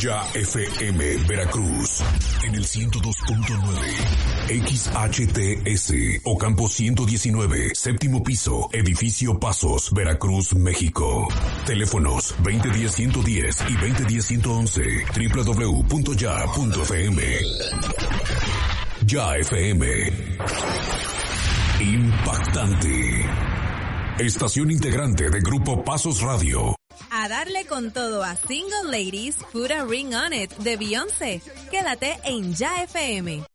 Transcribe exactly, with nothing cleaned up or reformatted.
Ya F M Veracruz en el ciento dos punto nueve, X H T S Ocampo ciento diecinueve, séptimo piso, edificio Pasos, Veracruz, México. Teléfonos veinte diez ciento diez y veinte diez ciento once, doble u doble u doble u punto ya punto f m. Ya F M. Impactante. Estación integrante de Grupo Pasos Radio. A darle con todo a Single Ladies, Put a Ring on It de Beyoncé. Quédate en Ya F M.